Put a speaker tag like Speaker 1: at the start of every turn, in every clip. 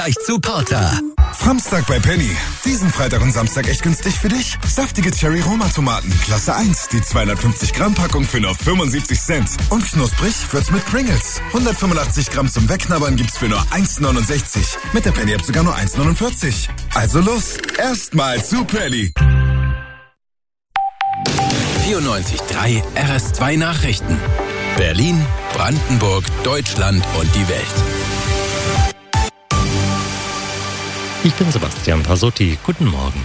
Speaker 1: zu Porter.
Speaker 2: Samstag bei Penny. Diesen Freitag und Samstag echt günstig für dich. Saftige Cherry-Roma-Tomaten, Klasse 1. Die 250 Gramm Packung für nur 75 Cent. Und knusprig wird's mit Pringles. 185 Gramm zum Wegknabbern gibt's für nur 1,69. Mit der Penny-App sogar nur 1,49. Also los, erstmal zu Penny.
Speaker 1: 94.3 RS2 Nachrichten. Berlin, Brandenburg, Deutschland und die Welt.
Speaker 3: Ich bin Sebastian Pasotti. Guten Morgen.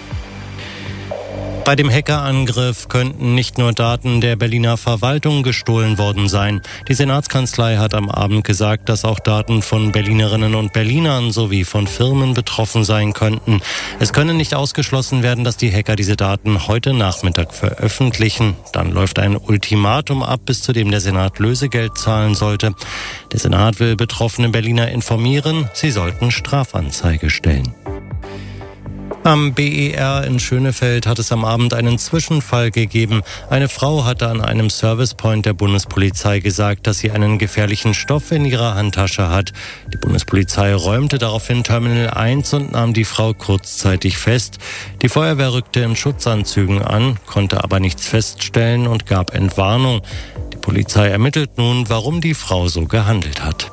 Speaker 3: Bei dem Hackerangriff könnten nicht nur Daten der Berliner Verwaltung gestohlen worden sein. Die Senatskanzlei hat am Abend gesagt, dass auch Daten von Berlinerinnen und Berlinern sowie von Firmen betroffen sein könnten. Es könne nicht ausgeschlossen werden, dass die Hacker diese Daten heute Nachmittag veröffentlichen. Dann läuft ein Ultimatum ab, bis zu dem der Senat Lösegeld zahlen sollte. Der Senat will betroffene Berliner informieren. Sie sollten Strafanzeige stellen. Am BER in Schönefeld hat es am Abend einen Zwischenfall gegeben. Eine Frau hatte an einem Servicepoint der Bundespolizei gesagt, dass sie einen gefährlichen Stoff in ihrer Handtasche hat. Die Bundespolizei räumte daraufhin Terminal 1 und nahm die Frau kurzzeitig fest. Die Feuerwehr rückte in Schutzanzügen an, konnte aber nichts feststellen und gab Entwarnung. Die Polizei ermittelt nun, warum die Frau so gehandelt hat.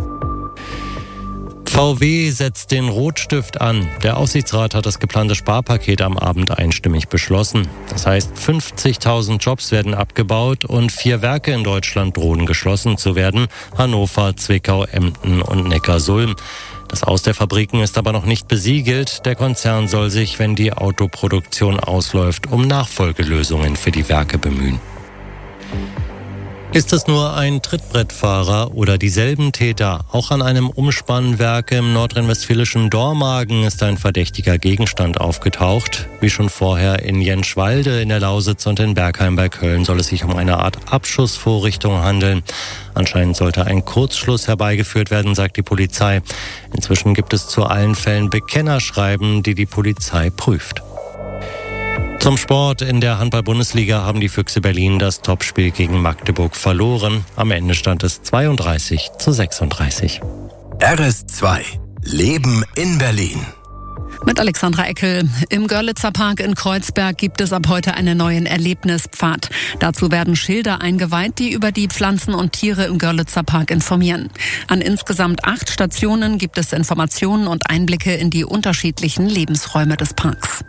Speaker 3: VW setzt den Rotstift an. Der Aufsichtsrat hat das geplante Sparpaket am Abend einstimmig beschlossen. Das heißt, 50.000 Jobs werden abgebaut und 4 Werke in Deutschland drohen geschlossen zu werden. Hannover, Zwickau, Emden und Neckarsulm. Das Aus der Fabriken ist aber noch nicht besiegelt. Der Konzern soll sich, wenn die Autoproduktion ausläuft, um Nachfolgelösungen für die Werke bemühen. Ist es nur ein Trittbrettfahrer oder dieselben Täter? Auch an einem Umspannwerk im nordrhein-westfälischen Dormagen ist ein verdächtiger Gegenstand aufgetaucht. Wie schon vorher in Jenschwalde in der Lausitz und in Bergheim bei Köln soll es sich um eine Art Abschussvorrichtung handeln. Anscheinend sollte ein Kurzschluss herbeigeführt werden, sagt die Polizei. Inzwischen gibt es zu allen Fällen Bekennerschreiben, die die Polizei prüft. Zum Sport. In der Handball-Bundesliga haben die Füchse Berlin das Topspiel gegen Magdeburg verloren. Am Ende stand es 32:36.
Speaker 1: RS2 Leben in Berlin.
Speaker 4: Mit Alexandra Eckel. Im Görlitzer Park in Kreuzberg gibt es ab heute einen neuen Erlebnispfad. Dazu werden Schilder eingeweiht, die über die Pflanzen und Tiere im Görlitzer Park informieren. An insgesamt 8 Stationen gibt es Informationen und Einblicke in die unterschiedlichen Lebensräume des Parks.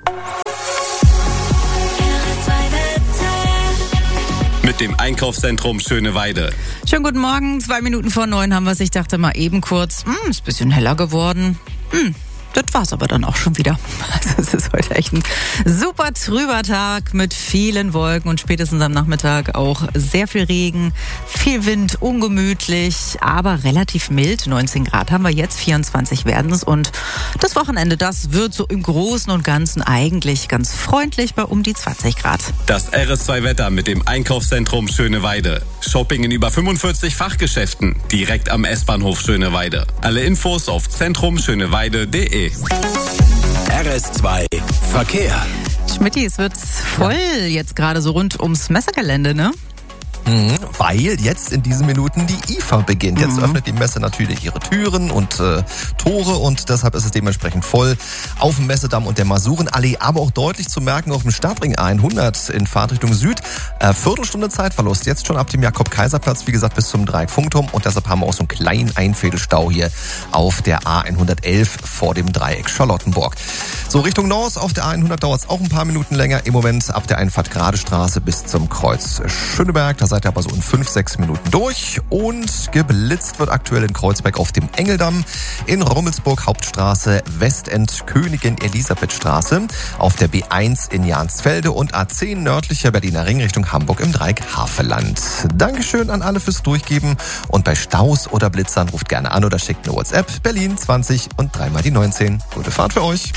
Speaker 5: Mit dem Einkaufszentrum Schöneweide.
Speaker 6: Schönen guten Morgen, 2 Minuten vor 9 haben wir es. Ich dachte mal eben kurz, ist ein bisschen heller geworden. Das war's aber dann auch schon wieder. Also es ist heute echt ein super trüber Tag mit vielen Wolken und spätestens am Nachmittag auch sehr viel Regen, viel Wind, ungemütlich, aber relativ mild. 19 Grad haben wir jetzt, 24 werden es und das Wochenende, das wird so im Großen und Ganzen eigentlich ganz freundlich bei um die 20 Grad.
Speaker 5: Das RS2-Wetter mit dem Einkaufszentrum Schöneweide. Shopping in über 45 Fachgeschäften, direkt am S-Bahnhof Schöneweide. Alle Infos auf zentrumschöneweide.de.
Speaker 1: RS2 Verkehr.
Speaker 6: Schmitty, es wird voll jetzt gerade so rund ums Messegelände, ne?
Speaker 7: Weil jetzt in diesen Minuten die IFA beginnt. Jetzt öffnet die Messe natürlich ihre Türen und Tore und deshalb ist es dementsprechend voll auf dem Messedamm und der Masurenallee, aber auch deutlich zu merken auf dem Stadtring 100 in Fahrtrichtung Süd. Viertelstunde Zeitverlust, jetzt schon ab dem Jakob-Kaiser-Platz, wie gesagt, bis zum Dreieck-Funkturm und deshalb haben wir auch so einen kleinen Einfädelstau hier auf der A111 vor dem Dreieck Charlottenburg. So, Richtung North auf der A100 dauert es auch ein paar Minuten länger. Im Moment ab der Einfahrt Gradestraße bis zum Kreuz Schöneberg. Da seid ihr aber so in 5-6 Minuten durch. Und geblitzt wird aktuell in Kreuzberg auf dem Engeldamm, in Rummelsburg Hauptstraße, Westend Königin Elisabethstraße, auf der B1 in Jansfelde und A10 nördlicher Berliner Ring Richtung Hamburg im Dreieck Havelland. Dankeschön an alle fürs Durchgeben und bei Staus oder Blitzern ruft gerne an oder schickt eine WhatsApp. Berlin 20 und 3 mal die 19. Gute Fahrt für euch.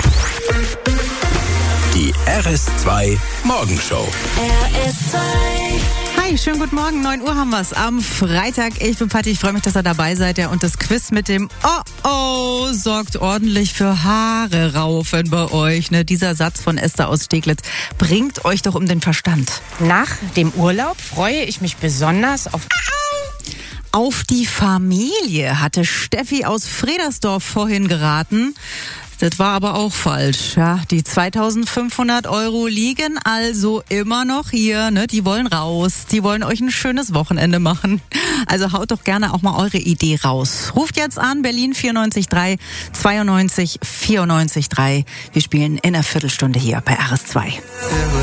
Speaker 1: Die RS2 Morgenshow.
Speaker 8: RS2.
Speaker 6: Hi, schönen guten Morgen, 9 Uhr haben wir es am Freitag. Ich bin Patti, ich freue mich, dass ihr dabei seid. Ja, und das Quiz mit dem Oh sorgt ordentlich für Haare raufen bei euch. Ne? Dieser Satz von Esther aus Steglitz bringt euch doch um den Verstand.
Speaker 9: Nach dem Urlaub freue ich mich besonders auf
Speaker 6: Auf die Familie hatte Steffi aus Fredersdorf vorhin geraten. Das war aber auch falsch. Ja, die 2.500 € liegen also immer noch hier. Ne? Die wollen raus. Die wollen euch ein schönes Wochenende machen. Also haut doch gerne auch mal eure Idee raus. Ruft jetzt an, Berlin 94.3 92 94.3. Wir spielen in einer Viertelstunde hier bei RS2.